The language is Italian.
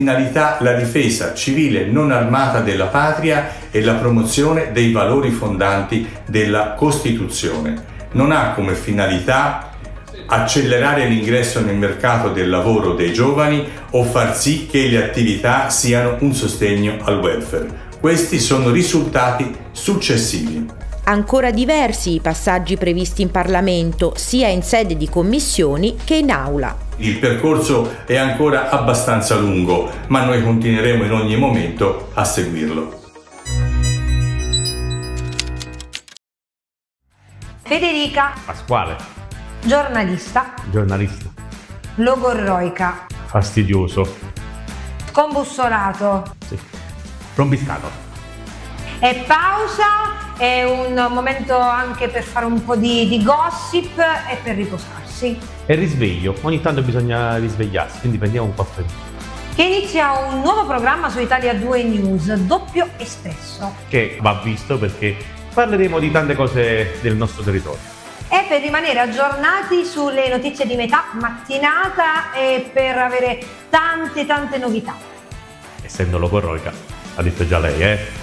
Finalità la difesa civile non armata della patria e la promozione dei valori fondanti della Costituzione. Non ha come finalità accelerare l'ingresso nel mercato del lavoro dei giovani o far sì che le attività siano un sostegno al welfare. Questi sono risultati successivi. Ancora diversi i passaggi previsti in Parlamento, sia in sede di commissioni che in aula. Il percorso è ancora abbastanza lungo, ma noi continueremo in ogni momento a seguirlo. Federica. Pasquale. Giornalista. Giornalista. Logorroica. Fastidioso. Scombussolato. Sì. Rombiscato. E pausa, è un momento anche per fare un po' di gossip e per riposarsi. E risveglio, ogni tanto bisogna risvegliarsi, quindi prendiamo un caffè. Che inizia un nuovo programma su Italia 2 News, Doppio Espresso. Che va visto perché parleremo di tante cose del nostro territorio. E per rimanere aggiornati sulle notizie di metà mattinata e per avere tante novità. Essendo logorroica, ha detto già lei,